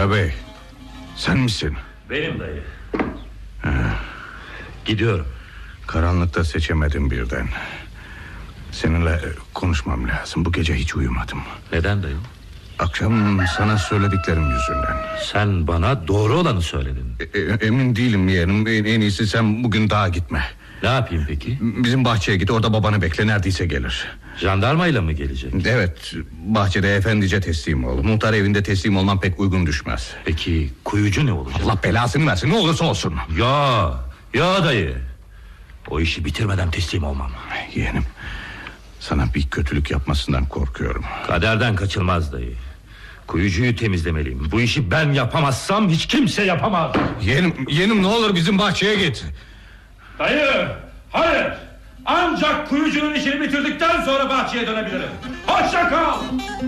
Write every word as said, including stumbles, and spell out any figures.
Ağabey, sen misin? Benim dayı. Ha. Gidiyorum. Karanlıkta seçemedim birden. Seninle konuşmam lazım. Bu gece hiç uyumadım. Neden dayı? Akşam sana söylediklerim yüzünden. Sen bana doğru olanı söyledin. E, emin değilim yeğenim. En, en iyisi sen bugün dağa gitme. Ne yapayım peki? Bizim bahçeye git, orada babanı bekle, neredeyse gelir. Jandarmayla mı gelecek? Evet, bahçede efendice teslim ol. Muhtar evinde teslim olman pek uygun düşmez. Peki kuyucu ne olacak? Allah belasını versin, ne olursa olsun. Ya, ya dayı. O işi bitirmeden teslim olmam. Yeğenim, sana bir kötülük yapmasından korkuyorum. Kaderden kaçılmaz dayı. Kuyucuyu temizlemeliyim. Bu işi ben yapamazsam hiç kimse yapamaz. Yeğenim, yeğenim ne olur bizim bahçeye git. Dayı, hayır. Ancak kuyucunun işini bitirdikten sonra bahçeye dönebilirim. Hoşça kal.